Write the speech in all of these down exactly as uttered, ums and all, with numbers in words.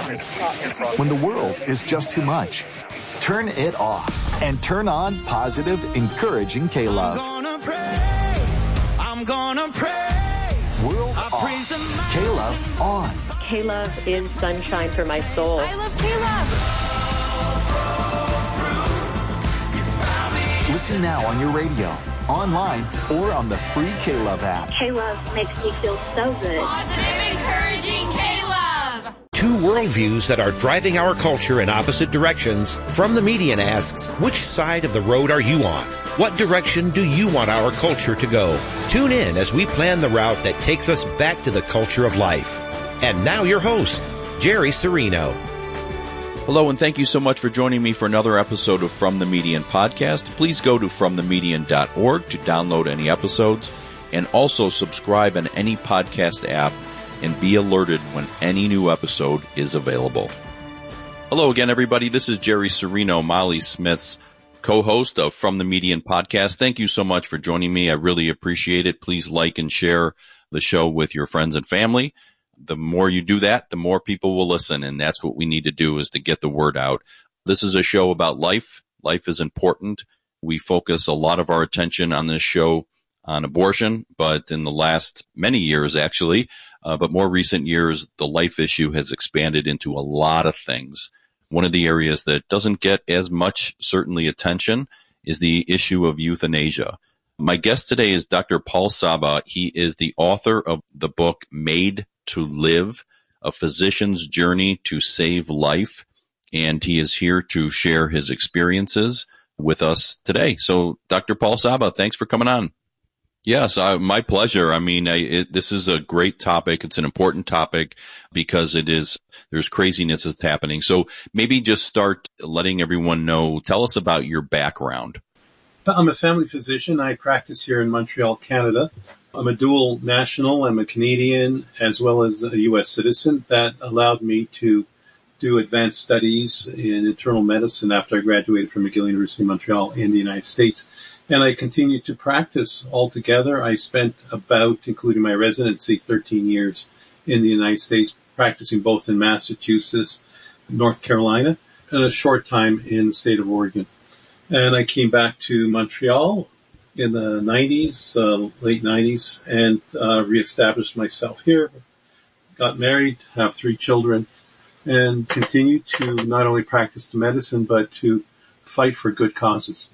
When the world is just too much, turn it off and turn on positive, encouraging K-Love. I'm gonna praise, I'm gonna praise. World off, K-Love on. K-Love is sunshine for my soul. I love K-Love. Listen now on your radio, online, or on the free K-Love app. K-Love makes me feel so good. Positive, encouraging K-Love. Two worldviews that are driving our culture in opposite directions. From the Median asks, which side of the road are you on? What direction do you want our culture to go? Tune in as we plan the route that takes us back to the culture of life. And now your host, Jerry Serino. Hello, and thank you so much for joining me for another episode of From the Median podcast. Please go to from the median dot org to download any episodes, and also subscribe on any podcast app and be alerted when any new episode is available. Hello again, everybody. This is Jerry Serino, Molly Smith's co-host of From the Median podcast. Thank you so much for joining me. I really appreciate it. Please like and share the show with your friends and family. The more you do that, the more people will listen, and that's what we need to do, is to get the word out. This is a show about life. Life is important. We focus a lot of our attention on this show on abortion, but in the last many years, actually, uh, but more recent years, the life issue has expanded into a lot of things. One of the areas that doesn't get as much, certainly, attention is the issue of euthanasia. My guest today is Doctor Paul Saba. He is the author of the book Made to Live, A Physician's Journey to Save Life, and he is here to share his experiences with us today. So, Doctor Paul Saba, thanks for coming on. Yes, uh, my pleasure. I mean, I, it, this is a great topic. It's an important topic because it is, there's craziness that's happening. So maybe just start letting everyone know, tell us about your background. I'm a family physician. I practice here in Montreal, Canada. I'm a dual national. I'm a Canadian as well as a U S citizen. That allowed me to do advanced studies in internal medicine after I graduated from McGill University in Montreal in the United States. And I continued to practice altogether. I spent about, including my residency, thirteen years in the United States, practicing both in Massachusetts, North Carolina, and a short time in the state of Oregon. And I came back to Montreal in the nineties, uh, late nineties, and uh, reestablished myself here. Got married, have three children, and continued to not only practice the medicine, but to fight for good causes.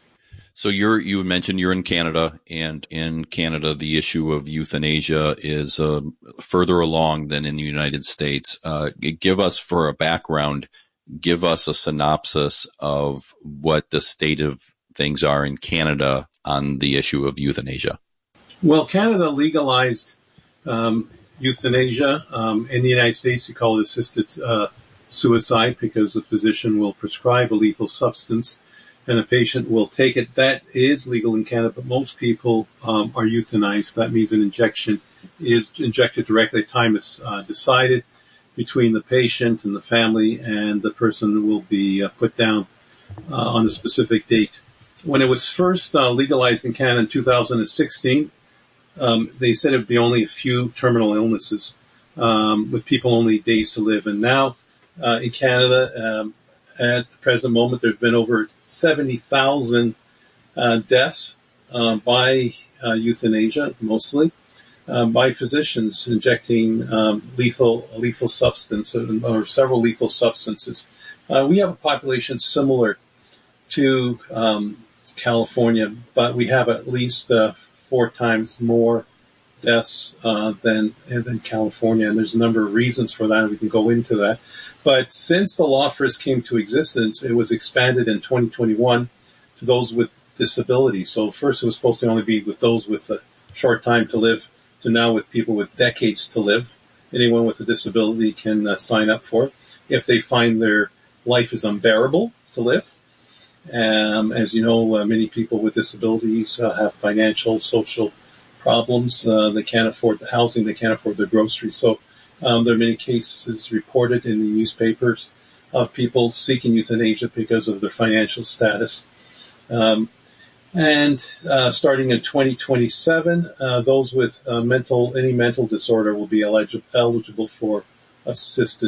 So you're, you mentioned you're in Canada, and in Canada, the issue of euthanasia is uh, further along than in the United States. Uh, give us, for a background, give us a synopsis of what the state of things are in Canada on the issue of euthanasia. Well, Canada legalized um, euthanasia. Um, in the United States, you call it assisted uh, suicide because the physician will prescribe a lethal substance and a patient will take it. That is legal in Canada, but most people um, are euthanized. That means an injection is injected directly. The time is uh, decided between the patient and the family, and the person will be uh, put down uh, on a specific date. When it was first uh, legalized in Canada in two thousand sixteen, um, they said it would be only a few terminal illnesses um, with people only days to live. And now uh, in Canada, um, at the present moment, there's been over seventy thousand uh, deaths uh, by uh, euthanasia, mostly uh, by physicians injecting um, lethal lethal substance or several lethal substances. Uh, we have a population similar to um, California, but we have at least uh, four times more deaths uh, than than California, and there's a number of reasons for that. We can go into that. But since the law first came to existence, it was expanded in twenty twenty-one to those with disabilities. So first it was supposed to only be with those with a short time to live, to now with people with decades to live. Anyone with a disability can uh, sign up for it if they find their life is unbearable to live. Um, as you know, uh, many people with disabilities uh, have financial, social problems. Uh, they can't afford the housing, they can't afford their groceries. So um, there are many cases reported in the newspapers of people seeking euthanasia because of their financial status. Um, and uh, starting in twenty twenty-seven, uh, those with uh, mental any mental disorder will be eligible eligible for assisted